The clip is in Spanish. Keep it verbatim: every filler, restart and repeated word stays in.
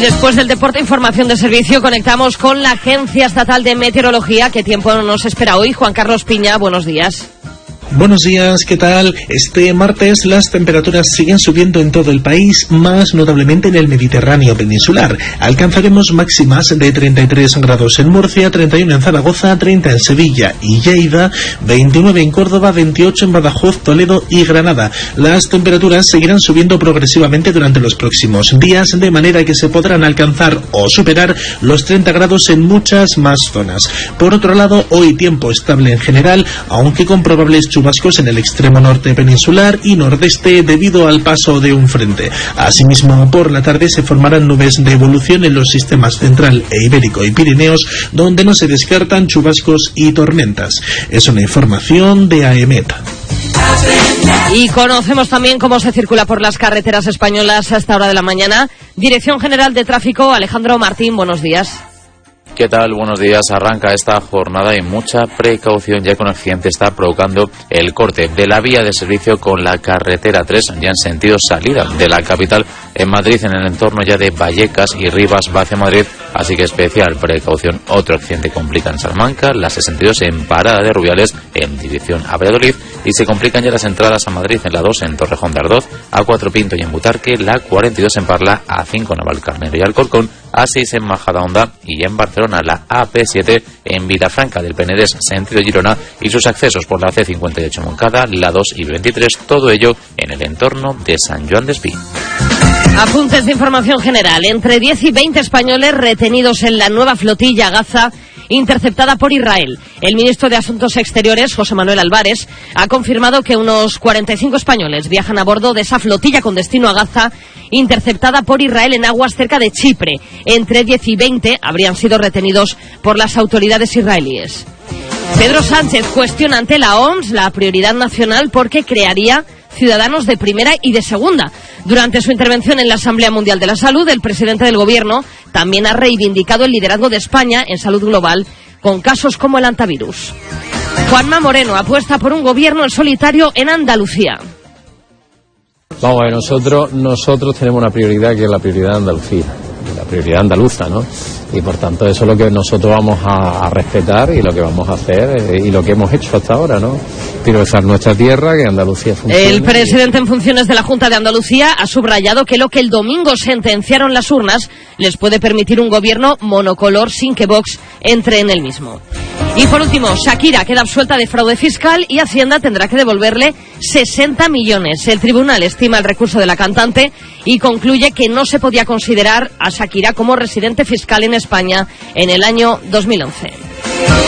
Después del deporte, información de servicio, conectamos con la Agencia Estatal de Meteorología. ¿Qué tiempo nos espera hoy? Juan Carlos Piña, buenos días. Buenos días, ¿qué tal? Este martes las temperaturas siguen subiendo en todo el país, más notablemente en el Mediterráneo peninsular. Alcanzaremos máximas de treinta y tres grados en Murcia, treinta y uno en Zaragoza, treinta en Sevilla y Lleida, veintinueve en Córdoba, veintiocho en Badajoz, Toledo y Granada. Las temperaturas seguirán subiendo progresivamente durante los próximos días, de manera que se podrán alcanzar o superar los treinta grados en muchas más zonas. Por otro lado, hoy tiempo estable en general, aunque con probables chubascos en el extremo norte peninsular y nordeste debido al paso de un frente. Asimismo, por la tarde se formarán nubes de evolución en los sistemas central e ibérico y Pirineos, donde no se descartan chubascos y tormentas. Es una información de AEMET. Y conocemos también cómo se circula por las carreteras españolas a esta hora de la mañana. Dirección General de Tráfico, Alejandro Martín, buenos días. ¿Qué tal? Buenos días. Arranca esta jornada y mucha precaución, ya que un accidente está provocando el corte de la vía de servicio con la carretera tres, ya en sentido salida de la capital en Madrid, en el entorno ya de Vallecas y Rivas, va hacia Madrid, así que especial precaución. Otro accidente complica en Salamanca, la sesenta y dos en Parada de Rubiales, en dirección a Valladolid, y se complican ya las entradas a Madrid en la dos en Torrejón de Ardoz, A cuatro Pinto y en Butarque, la cuarenta y dos en Parla, A cinco en Navalcarnero y Alcorcón, A seis en Majadahonda y en Barcelona la A P siete en Vilafranca del Penedés, sentido Girona, y sus accesos por la C cincuenta y ocho Moncada, la dos y veintitrés, todo ello en el entorno de San Joan d'Espí. Apuntes de información general. Entre diez y veinte españoles retenidos en la nueva flotilla Gaza interceptada por Israel. El ministro de Asuntos Exteriores, José Manuel Álvarez, ha confirmado que unos cuarenta y cinco españoles viajan a bordo de esa flotilla con destino a Gaza, interceptada por Israel en aguas cerca de Chipre. Entre diez y veinte habrían sido retenidos por las autoridades israelíes. Pedro Sánchez cuestiona ante la O M S la prioridad nacional porque crearía ciudadanos de primera y de segunda. Durante su intervención en la Asamblea Mundial de la Salud, el presidente del Gobierno también ha reivindicado el liderazgo de España en salud global con casos como el antivirus. Juanma Moreno apuesta por un gobierno en solitario en Andalucía. Vamos a ver, nosotros, nosotros tenemos una prioridad que es la prioridad de Andalucía, la prioridad andaluza, ¿no? Y por tanto eso es lo que nosotros vamos a, a respetar y lo que vamos a hacer eh, y lo que hemos hecho hasta ahora, ¿no? Priorizar nuestra tierra, que Andalucía funcione. El presidente en funciones de la Junta de Andalucía ha subrayado que lo que el domingo sentenciaron las urnas les puede permitir un gobierno monocolor sin que Vox entre en el mismo. Y por último, Shakira queda absuelta de fraude fiscal y Hacienda tendrá que devolverle sesenta millones. El tribunal estima el recurso de la cantante y concluye que no se podía considerar a Shakira como residente fiscal en España en el año dos mil once.